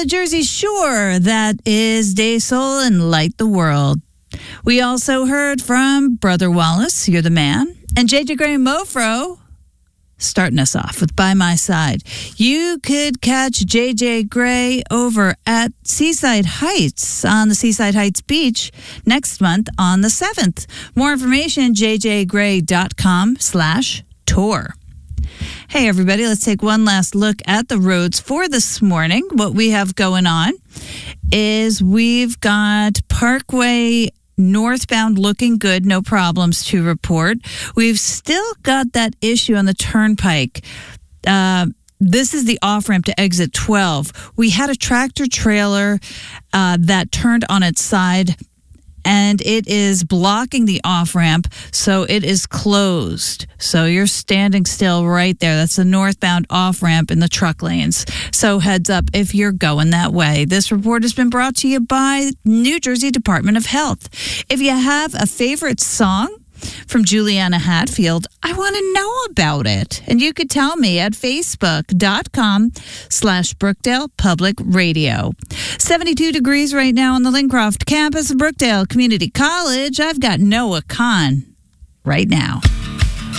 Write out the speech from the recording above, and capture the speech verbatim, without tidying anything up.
the Jersey Shore, that is Day Soul and Light the World. We also heard from Brother Wallace, You're the Man, and J J Gray and Mofro starting us off with By My Side. You could catch J J Gray over at Seaside Heights on the Seaside Heights Beach next month on the seventh. More information, j j gray dot com slash tour. Hey, everybody, let's take one last look at the roads for this morning. What we have going on is we've got Parkway northbound looking good, no problems to report. We've still got that issue on the turnpike. Uh, this is the off-ramp to exit twelve. We had a tractor trailer uh, that turned on its side, and it is blocking the off-ramp, so it is closed. So you're standing still right there. That's the northbound off-ramp in the truck lanes. So heads up if you're going that way. This report has been brought to you by New Jersey Department of Health. If you have a favorite song from Juliana Hatfield, I want to know about it. And you could tell me at facebook.com slash Brookdale Public Radio. seventy-two degrees right now on the Lincroft campus of Brookdale Community College. I've got Noah Kahn right now.